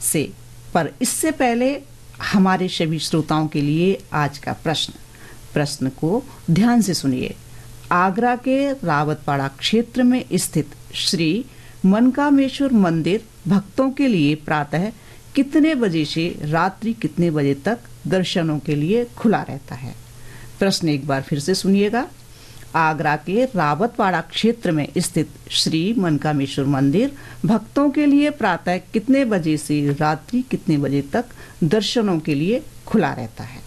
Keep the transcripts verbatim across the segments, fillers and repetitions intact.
से। पर इससे पहले हमारे सभी श्रोताओं के लिए आज का प्रश्न प्रश्न को ध्यान से सुनिए। आगरा के रावतपाड़ा क्षेत्र में स्थित श्री मनकामेश्वर मंदिर भक्तों के लिए प्रातः कितने बजे से रात्रि कितने बजे तक दर्शनों के लिए खुला रहता है? प्रश्न एक बार फिर से सुनिएगा। आगरा के रावतपाड़ा क्षेत्र में स्थित श्री मनकामेश्वर मंदिर भक्तों के लिए प्रातः कितने बजे से रात्रि कितने बजे तक दर्शनों के लिए खुला रहता है?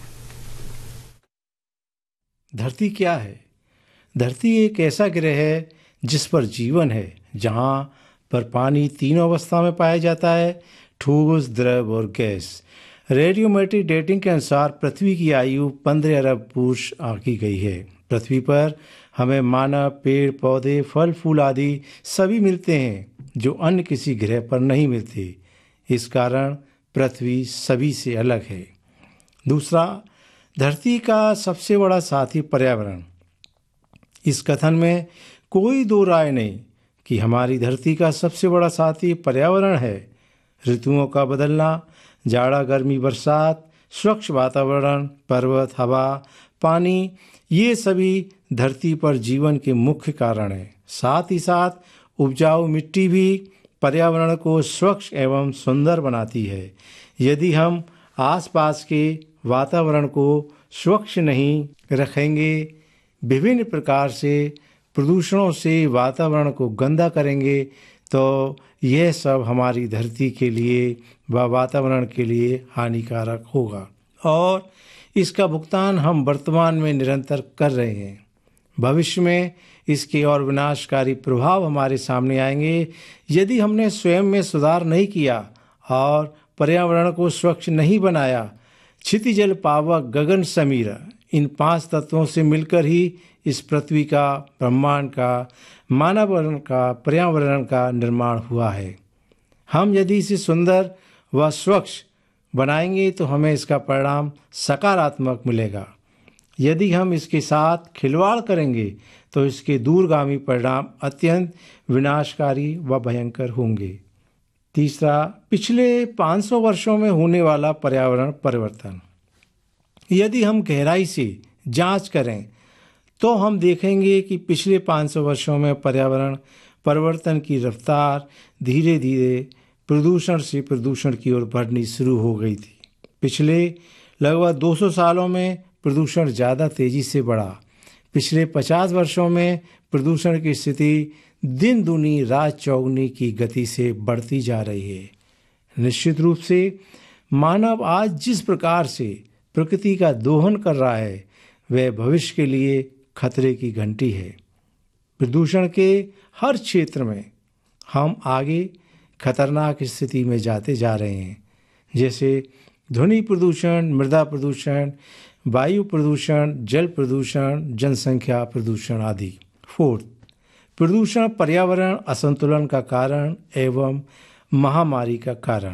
धरती क्या है? धरती एक ऐसा ग्रह है जिस पर जीवन है, जहां पर पानी तीनों अवस्था में पाया जाता है, ठोस, द्रव और गैस। रेडियोमेट्रिक डेटिंग के अनुसार पृथ्वी की आयु पंद्रह अरब वर्ष आंकी गई है। पृथ्वी पर हमें मानव, पेड़ पौधे, फल फूल आदि सभी मिलते हैं जो अन्य किसी ग्रह पर नहीं मिलते। इस कारण पृथ्वी सभी से अलग है। दूसरा, धरती का सबसे बड़ा साथी पर्यावरण। इस कथन में कोई दो राय नहीं कि हमारी धरती का सबसे बड़ा साथी पर्यावरण है। ऋतुओं का बदलना, जाड़ा, गर्मी, बरसात, स्वच्छ वातावरण, पर्वत, हवा, पानी, ये सभी धरती पर जीवन के मुख्य कारण हैं। साथ ही साथ उपजाऊ मिट्टी भी पर्यावरण को स्वच्छ एवं सुंदर बनाती है। यदि हम आसपास के वातावरण को स्वच्छ नहीं रखेंगे, विभिन्न प्रकार से प्रदूषणों से वातावरण को गंदा करेंगे, तो यह सब हमारी धरती के लिए व वातावरण के लिए हानिकारक होगा और इसका भुगतान हम वर्तमान में निरंतर कर रहे हैं। भविष्य में इसके और विनाशकारी प्रभाव हमारे सामने आएंगे यदि हमने स्वयं में सुधार नहीं किया और पर्यावरण को स्वच्छ नहीं बनाया। क्षिति, जल, पावक, गगन, समीर, इन पांच तत्वों से मिलकर ही इस पृथ्वी का, ब्रह्मांड का, मानव का, पर्यावरण का निर्माण हुआ है। हम यदि इसे सुंदर व स्वच्छ बनाएंगे तो हमें इसका परिणाम सकारात्मक मिलेगा। यदि हम इसके साथ खिलवाड़ करेंगे तो इसके दूरगामी परिणाम अत्यंत विनाशकारी व भयंकर होंगे। तीसरा, पिछले पाँच सौ वर्षों में होने वाला पर्यावरण परिवर्तन। यदि हम गहराई से जांच करें तो हम देखेंगे कि पिछले पाँच सौ वर्षों में पर्यावरण परिवर्तन की रफ्तार धीरे धीरे प्रदूषण से प्रदूषण की ओर बढ़नी शुरू हो गई थी। पिछले लगभग दो सौ सालों में प्रदूषण ज़्यादा तेजी से बढ़ा। पिछले पचास वर्षों में प्रदूषण की स्थिति दिन दूनी रात चौगुनी की गति से बढ़ती जा रही है। निश्चित रूप से मानव आज जिस प्रकार से प्रकृति का दोहन कर रहा है, वह भविष्य के लिए खतरे की घंटी है। प्रदूषण के हर क्षेत्र में हम आगे खतरनाक स्थिति में जाते जा रहे हैं, जैसे ध्वनि प्रदूषण, मृदा प्रदूषण, वायु प्रदूषण, जल प्रदूषण, जनसंख्या प्रदूषण आदि। फोर्थ, प्रदूषण पर्यावरण असंतुलन का कारण एवं महामारी का कारण।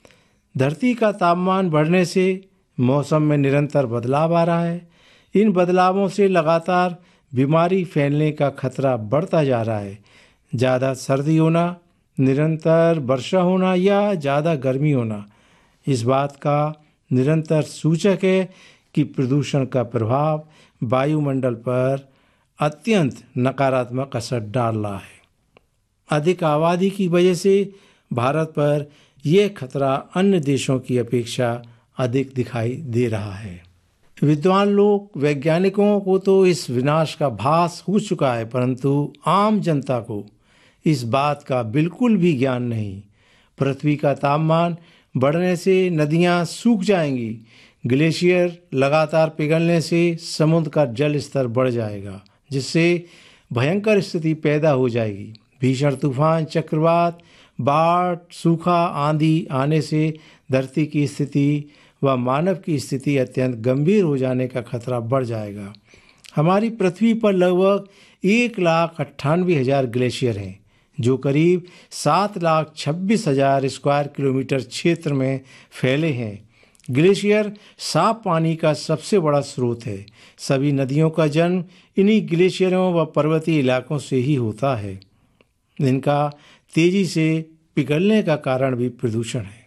धरती का तापमान बढ़ने से मौसम में निरंतर बदलाव आ रहा है। इन बदलावों से लगातार बीमारी फैलने का खतरा बढ़ता जा रहा है। ज़्यादा सर्दी होना, निरंतर वर्षा होना या ज़्यादा गर्मी होना इस बात का निरंतर सूचक है कि प्रदूषण का प्रभाव वायुमंडल पर अत्यंत नकारात्मक असर डाल रहा है। अधिक आबादी की वजह से भारत पर यह खतरा अन्य देशों की अपेक्षा अधिक दिखाई दे रहा है। विद्वान लोग, वैज्ञानिकों को तो इस विनाश का भास हो चुका है, परंतु आम जनता को इस बात का बिल्कुल भी ज्ञान नहीं। पृथ्वी का तापमान बढ़ने से नदियां सूख जाएंगी। ग्लेशियर लगातार पिघलने से समुद्र का जल स्तर बढ़ जाएगा, जिससे भयंकर स्थिति पैदा हो जाएगी। भीषण तूफान, चक्रवात, बाढ़, सूखा, आंधी आने से धरती की स्थिति व मानव की स्थिति अत्यंत गंभीर हो जाने का खतरा बढ़ जाएगा। हमारी पृथ्वी पर लगभग एक लाख अट्ठानवे हजार ग्लेशियर हैं, जो करीब सात लाख छब्बीस हजार स्क्वायर किलोमीटर क्षेत्र में फैले हैं। ग्लेशियर साफ पानी का सबसे बड़ा स्रोत है। सभी नदियों का जन्म इन्हीं ग्लेशियरों व पर्वतीय इलाकों से ही होता है। इनका तेजी से पिघलने का कारण भी प्रदूषण है।